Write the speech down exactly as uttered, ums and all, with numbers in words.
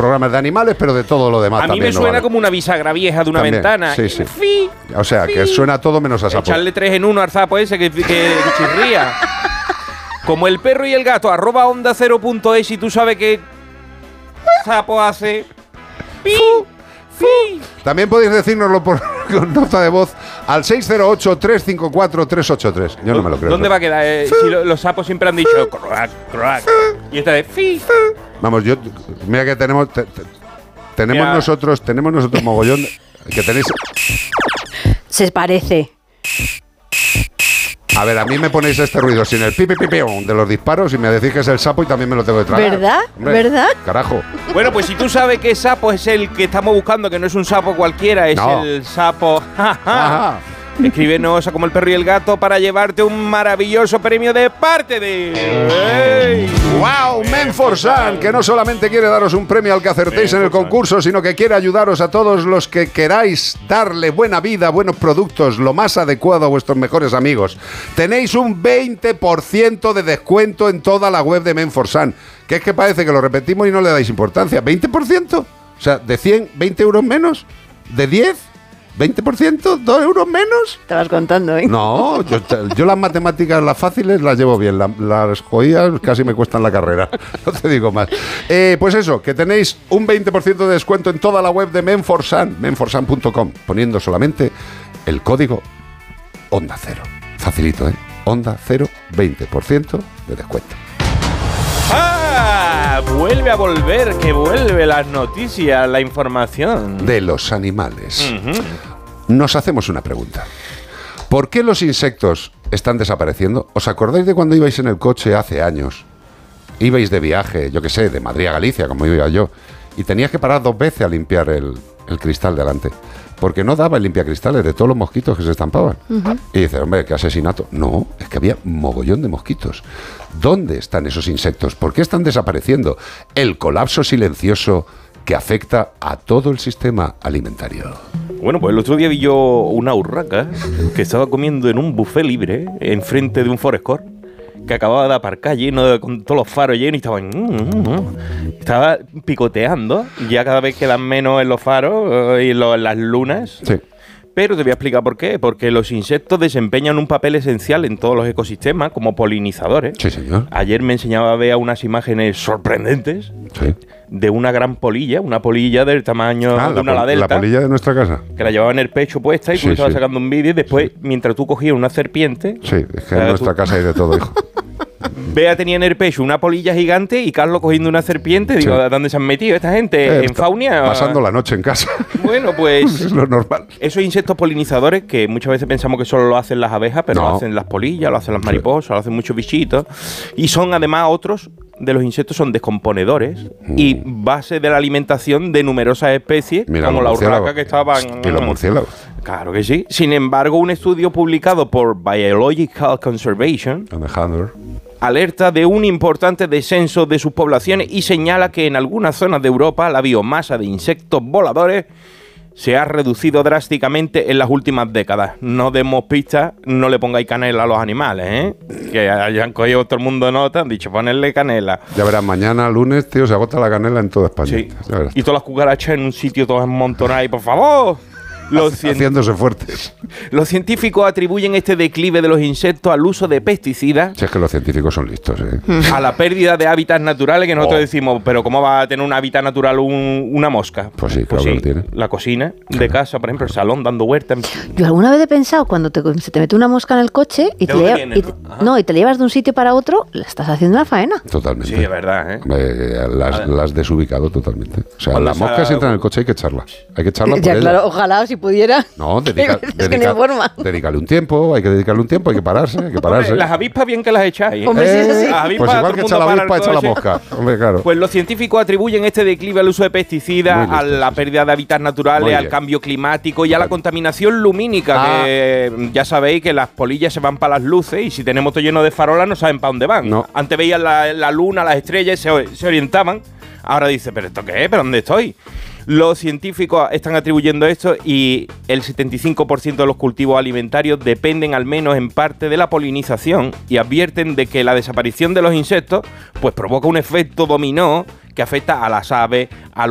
programas de animales, pero de todo lo demás. A mí me suena no vale. como una bisagra vieja de una también, ventana. Sí, sí. Fi, o sea, fi. que suena todo menos a sapo. Echarle tres en uno al sapo ese que, que, que chirría. Como el perro y el gato, arroba onda cero punto es y tú sabes que sapo hace... Pi, fi. También podéis decírnoslo por con nota de voz al seis cero ocho, tres cinco cuatro, tres ocho tres. Yo no me lo creo. ¿Dónde va a quedar? Eh, si lo, los sapos siempre han dicho croac, croac. Y esta de fi. Vamos, yo mira que tenemos te, te, tenemos mira. nosotros, tenemos nosotros mogollón que tenéis. Se parece. A ver, a mí me ponéis este ruido sin el pipi pipi de los disparos y me decís que es el sapo y también me lo tengo que tragar. ¿Verdad? Hombre, ¿verdad? Carajo. Bueno, pues si tú sabes que sapo es el que estamos buscando, que no es un sapo cualquiera, es no. el sapo. Ajá. Escríbenos a Como el Perro y el Gato para llevarte un maravilloso premio de parte de... ¡Hey! ¡Wow! Menforsan, que no solamente quiere daros un premio al que acertéis en el concurso, sino que quiere ayudaros a todos los que queráis darle buena vida, buenos productos, lo más adecuado a vuestros mejores amigos. Tenéis un veinte por ciento de descuento en toda la web de Menforsan, que es que parece que lo repetimos y no le dais importancia. ¿veinte por ciento? O sea, de cien, veinte euros menos, de diez... ¿veinte por ciento? ¿dos euros menos? Te vas contando, ¿eh? No, yo, yo las matemáticas, las fáciles, las llevo bien. La, las jodidas casi me cuestan la carrera. No te digo más. Eh, pues eso, que tenéis un veinte por ciento de descuento en toda la web de Menforsan, menforsan punto com, poniendo solamente el código Onda Cero. Facilito, ¿eh? Onda Cero, veinte por ciento de descuento. ¡Ah! Vuelve a volver, que vuelve las noticias, la información. De los animales. Uh-huh. Nos hacemos una pregunta. ¿Por qué los insectos están desapareciendo? ¿Os acordáis de cuando ibais en el coche hace años? Ibais de viaje, yo qué sé, de Madrid a Galicia, como iba yo, y tenías que parar dos veces a limpiar el, el cristal delante. Porque no daba el limpiacristales de todos los mosquitos que se estampaban. Uh-huh. Y dices, hombre, qué asesinato. No, es que había mogollón de mosquitos. ¿Dónde están esos insectos? ¿Por qué están desapareciendo? El colapso silencioso que afecta a todo el sistema alimentario. Bueno, pues el otro día vi yo una urraca que estaba comiendo en un buffet libre enfrente de un Forescore, que acababa de aparcar lleno de, con todos los faros llenos y estaba, mm, mm, estaba picoteando. Ya cada vez quedan menos en los faros y lo, en las lunas. Sí. Pero te voy a explicar por qué. Porque los insectos desempeñan un papel esencial en todos los ecosistemas como polinizadores. Sí, señor. Ayer me enseñaba a ver unas imágenes sorprendentes sí. de una gran polilla, una polilla del tamaño ah, de la una pol- ala delta. La polilla de nuestra casa. Que la llevaba en el pecho puesta y sí, tú estabas sí. sacando un vídeo y después, sí. mientras tú cogías una serpiente... Sí, es que en nuestra tú... casa hay de todo, hijo. Bea tenía en el pecho una polilla gigante y Carlos cogiendo una serpiente. Digo, sí. ¿dónde se han metido esta gente? Eh, ¿En Faunia? Pasando la noche en casa. Bueno, pues... es lo normal. Esos insectos polinizadores que muchas veces pensamos que solo lo hacen las abejas, pero no. lo hacen las polillas, lo hacen las mariposas, sí. lo hacen muchos bichitos. Y son además otros de los insectos son descomponedores mm. y base de la alimentación de numerosas especies, Mira, como la urraca que estaban... Y los murciélagos. Claro que sí. Sin embargo, un estudio publicado por Biological Conservation... Alejandro... alerta de un importante descenso de sus poblaciones y señala que en algunas zonas de Europa la biomasa de insectos voladores se ha reducido drásticamente en las últimas décadas. No demos pistas, no le pongáis canela a los animales, ¿eh? Que hayan cogido todo el mundo nota, han dicho ponerle canela. Ya verás, mañana lunes, tío, se agota la canela en toda España. Sí. Y todas las cucarachas en un sitio todas amontonadas y por favor... Los haciéndose fuertes. Los científicos atribuyen este declive de los insectos al uso de pesticidas. Si es que los científicos son listos, ¿eh? A la pérdida de hábitats naturales, que nosotros oh. decimos, pero ¿cómo va a tener un hábitat natural un, una mosca? Pues sí, claro pues sí, sí, lo tiene. La cocina de casa, por ejemplo, el salón dando vueltas. Yo alguna vez he pensado, cuando te, se te mete una mosca en el coche y te, lleva, viene, y te, ¿no? no, y te llevas de un sitio para otro, le estás haciendo una faena. Totalmente. Sí, es verdad, ¿eh? Eh, las, las desubicado totalmente. O sea, las moscas si entran en el coche hay que echarlas. Hay que echarlas por ya, ella. Claro, ojalá si pudiera. No, dedica, es dedica, que no hay forma. Dedicarle un tiempo, hay que dedicarle un tiempo, hay que pararse, hay que pararse. Hombre, las avispas bien que las echáis. Hombre, eh, sí, eso sí. Las avispas, pues igual que echa la avispa, echa la mosca. Hombre, claro. Pues los científicos atribuyen este declive al uso de pesticidas, a la pérdida de hábitats naturales, al cambio climático y a la contaminación lumínica, ah. que ya sabéis que las polillas se van para las luces y si tenemos todo lleno de farolas no saben para dónde van. No. Antes veían la, la luna, las estrellas, se, se orientaban. Ahora dice, ¿pero esto qué es? ¿Pero dónde estoy? Los científicos están atribuyendo esto y el setenta y cinco por ciento de los cultivos alimentarios dependen al menos en parte de la polinización y advierten de que la desaparición de los insectos pues provoca un efecto dominó que afecta a las aves, a los